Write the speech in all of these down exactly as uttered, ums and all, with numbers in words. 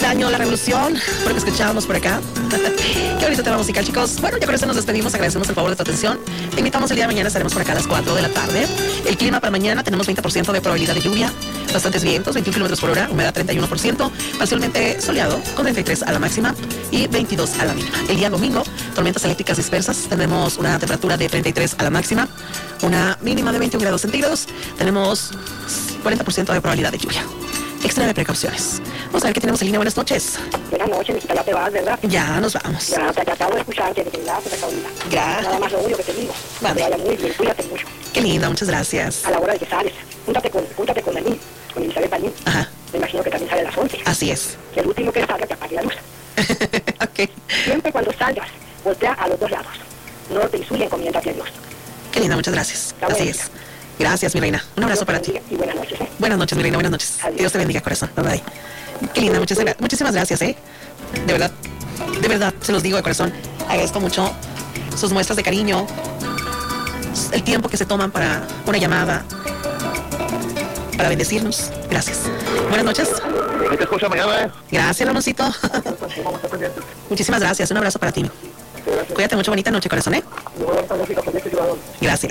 año, la revolución, por lo que escuchábamos por acá. Qué bonito tema musical, chicos. Bueno, ya con eso nos despedimos, agradecemos el favor de tu atención. Te invitamos el día de mañana, estaremos por acá a las cuatro de la tarde. El clima para mañana, tenemos veinte por ciento de probabilidad de lluvia, bastantes vientos, veintiún kilómetros por hora, humedad treinta y uno por ciento, parcialmente soleado, con treinta y tres a la máxima y veintidós a la mínima. El día domingo, tormentas eléctricas dispersas, tenemos una temperatura de treinta y tres a la máxima, una mínima de veintiún grados centígrados, tenemos cuarenta por ciento de probabilidad de lluvia. Extra de precauciones. Vamos a ver qué tenemos en línea. Buenas noches. Buenas noches, Lupita, ya te vas, ¿verdad? Ya nos vamos. Ya, te acabo de escuchar que te quedaste de Carolina. Gracias. Nada más lo único que te digo. Vale. Que vaya muy bien, cuídate mucho. Qué linda, muchas gracias. A la hora de que sales, júntate con, júntate con Dani, con Elizabeth Banín. Ajá. Me imagino que también sale a las once. Así es. Que el último que salga te apague la luz. Ok. Siempre cuando salgas, voltea a los dos lados. No te insuyen, comiéntate a Dios. Qué linda, muchas gracias. Está Así buena. es. Gracias, mi reina. Un abrazo Dios para te ti. bendiga Y buenas noches, ¿eh? Buenas noches, mi reina. Buenas noches. Adiós. Dios te bendiga, corazón. Bye bye. Qué linda, muchas, muchísimas gracias, ¿eh? De verdad, de verdad, se los digo de corazón. Agradezco mucho sus muestras de cariño, el tiempo que se toman para una llamada, para bendecirnos. Gracias. Buenas noches. ¿Qué escucha mañana, eh? Gracias, Ramoncito. Vamos a estar pendientes. Muchísimas gracias. Un abrazo para ti. Cuídate mucho, bonita noche, corazón, ¿eh? Gracias.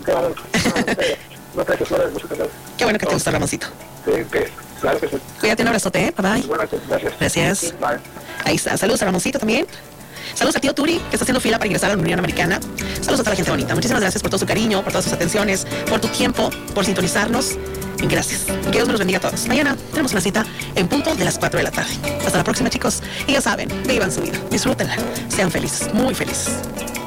Qué bueno que te gustó, Ramoncito. Sí, que, claro que sí. Cuídate, un abrazote, ¿eh? Bye bye. Buenas noches, gracias. Gracias. Bye. Ahí está. Saludos a Ramoncito también. Saludos a tío Turi, que está haciendo fila para ingresar a la Unión Americana. Saludos a toda la gente bonita. Muchísimas gracias por todo su cariño, por todas sus atenciones, por tu tiempo, por sintonizarnos. Gracias. Y que Dios me los bendiga a todos. Mañana tenemos una cita en punto de las cuatro de la tarde. Hasta la próxima, chicos. Y ya saben, vivan su vida, disfrútenla, sean felices, muy felices.